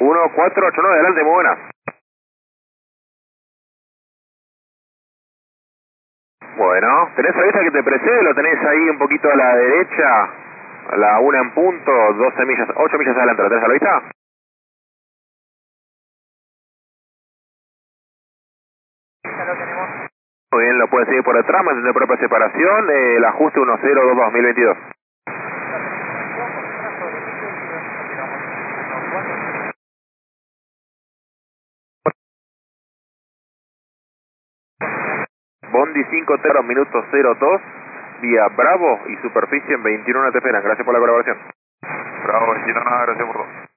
1489, adelante, muy buenas. Bueno, ¿tenés la vista que te precede? ¿Lo tenés ahí un poquito a la derecha? A la 1 en punto, 12 millas, 8 millas adelante, ¿lo tenés a la vista? Ya lo tenemos. Muy bien, lo puedes seguir por detrás, mantén de propia separación, el ajuste 1022-2022. Bondi 50 minutos 02, vía Bravo y superficie en 21 te esperan. Gracias por la colaboración. Bravo, 21, gracias por todo.